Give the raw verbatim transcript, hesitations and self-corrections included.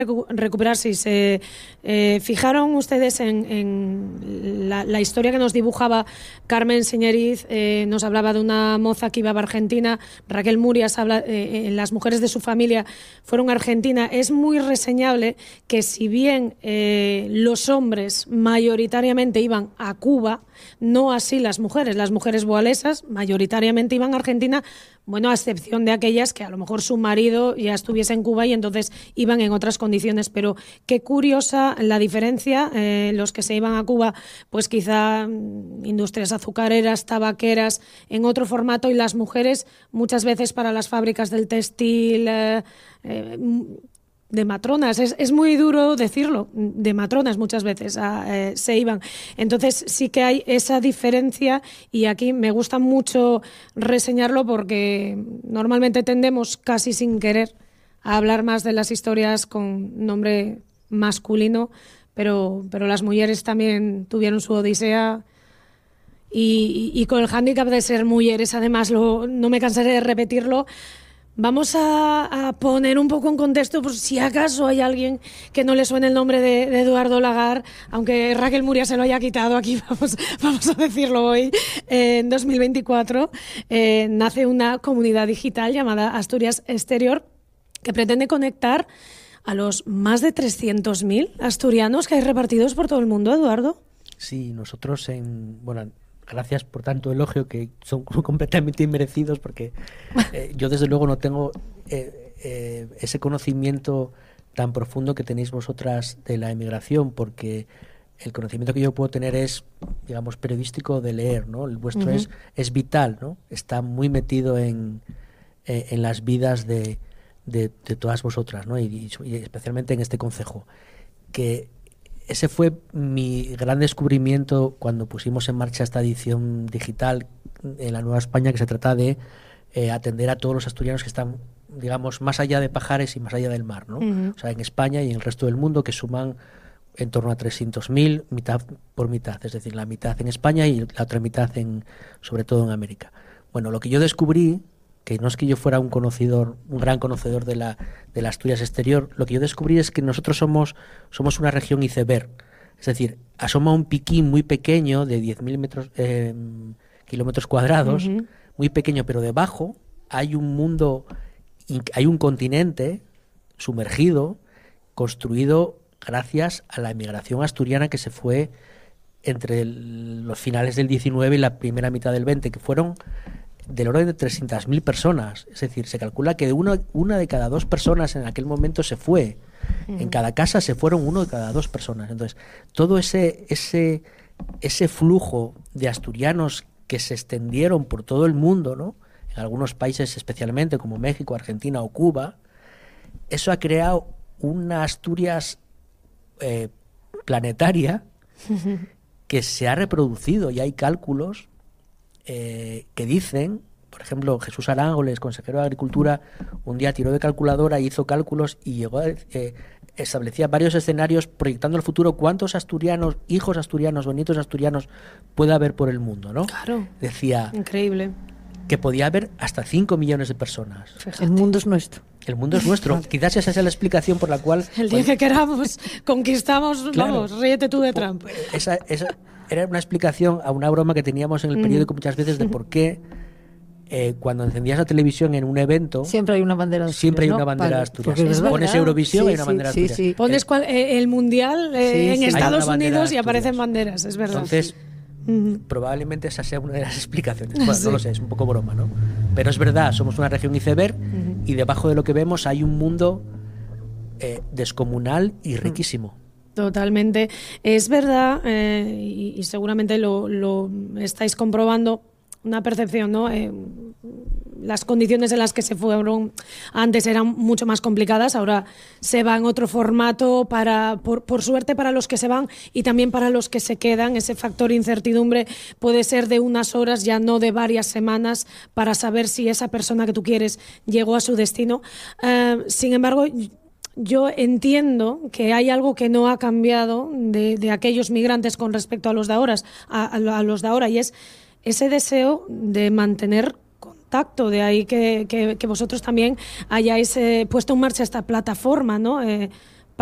recuperar. Si se eh, fijaron ustedes en, en la, la historia que nos dibujaba Carmen Señeriz, eh, nos hablaba de una moza que iba a Argentina. Raquel Murias habla, eh, en las mujeres de su familia fueron a Argentina. Es muy reseñable que si bien eh, los hombres mayoritariamente iban a Cuba, no así las mujeres. Las mujeres boalesas mayoritariamente iban a Argentina, bueno, a excepción de aquellas que a lo mejor su marido ya estuviese en Cuba y entonces iban en otras condiciones. Pero qué curiosa la diferencia. Eh, los que se iban a Cuba, pues quizá industrias azucareras, tabaqueras, en otro formato, y las mujeres muchas veces para las fábricas del textil, eh, eh, de matronas. Es, es muy duro decirlo, de matronas muchas veces a, eh, se iban. Entonces sí que hay esa diferencia, y aquí me gusta mucho reseñarlo porque normalmente tendemos casi sin querer a hablar más de las historias con nombre masculino, pero, pero las mujeres también tuvieron su odisea. Y, y, y con el hándicap de ser mujeres, además, lo, no me cansaré de repetirlo. Vamos a, a poner un poco en contexto, por si acaso hay alguien que no le suene el nombre de, de Eduardo Lagar, aunque Raquel Murias se lo haya quitado. Aquí vamos, vamos a decirlo hoy. Eh, en dos mil veinticuatro eh, nace una comunidad digital llamada Asturias Exterior, que pretende conectar a los más de trescientos mil asturianos que hay repartidos por todo el mundo, Eduardo. Sí, nosotros en... bueno, gracias por tanto elogio, que son completamente inmerecidos, porque eh, yo desde luego no tengo eh, eh, ese conocimiento tan profundo que tenéis vosotras de la emigración, porque el conocimiento que yo puedo tener es, digamos, periodístico, de leer, ¿no? El vuestro uh-huh. es, es vital, ¿no? Está muy metido en, eh, en las vidas de, de, de todas vosotras, ¿no? Y, y especialmente en este concejo, que ese fue mi gran descubrimiento cuando pusimos en marcha esta edición digital en la Nueva España, que se trata de eh, atender a todos los asturianos que están, digamos, más allá de Pajares y más allá del mar, ¿no? Uh-huh. O sea, en España y en el resto del mundo, que suman en torno a trescientos mil, mitad por mitad, es decir, la mitad en España y la otra mitad en, sobre todo en América. Bueno, lo que yo descubrí, que no es que yo fuera un conocedor, un gran conocedor de la, de la Asturias Exterior, lo que yo descubrí es que nosotros somos, somos una región iceberg. Es decir, asoma un piquín muy pequeño de diez mil metros, eh, kilómetros cuadrados, uh-huh. muy pequeño, pero debajo hay un mundo, hay un continente sumergido, construido gracias a la emigración asturiana que se fue entre el, los finales del diecinueve y la primera mitad del veinte, que fueron del orden de trescientas mil personas. Es decir, se calcula que de una, una de cada dos personas en aquel momento se fue. Uh-huh. En cada casa se fueron uno de cada dos personas. Entonces, todo ese, ese, ese flujo de asturianos que se extendieron por todo el mundo, ¿no? En algunos países especialmente, como México, Argentina o Cuba, eso ha creado una Asturias eh, planetaria uh-huh. que se ha reproducido, y hay cálculos Eh, que dicen, por ejemplo, Jesús Arángoles, consejero de Agricultura, un día tiró de calculadora, hizo cálculos y llegó a, eh, establecía varios escenarios proyectando el futuro, cuántos asturianos, hijos asturianos o nietos asturianos puede haber por el mundo, ¿no? Claro. Decía, increíble, que podía haber hasta cinco millones de personas. Fíjate. El mundo es nuestro. El mundo es nuestro. Quizás esa sea la explicación por la cual... El día bueno, que queramos conquistamos, claro, vamos, ríete tú de Trump. Esa, esa era una explicación a una broma que teníamos en el periódico muchas veces de por qué eh, cuando encendías la televisión en un evento... Siempre hay una bandera asturiana. Siempre hay ¿no? una bandera vale, asturiana. Pones Eurovisión y sí, hay una bandera sí, asturiana. Sí, sí. Pones cual, eh, el Mundial eh, sí, en sí. Estados Unidos y aparecen banderas, es verdad. Entonces... Uh-huh. Probablemente esa sea una de las explicaciones. Bueno, sí. No lo sé, es un poco broma, ¿no? Pero es verdad, somos una región iceberg uh-huh. y debajo de lo que vemos hay un mundo eh, descomunal y riquísimo. Totalmente. Es verdad, eh, y, y seguramente lo, lo estáis comprobando, una percepción, ¿no? Eh, las condiciones en las que se fueron antes eran mucho más complicadas, ahora se va en otro formato, para por, por suerte para los que se van y también para los que se quedan. Ese factor incertidumbre puede ser de unas horas, ya no de varias semanas, para saber si esa persona que tú quieres llegó a su destino. Uh, sin embargo, yo entiendo que hay algo que no ha cambiado de, de aquellos migrantes con respecto a los de ahora, a, a los de ahora, y es ese deseo de mantener contacto. De ahí que, que, que vosotros también hayáis eh, puesto en marcha esta plataforma, ¿no? Eh,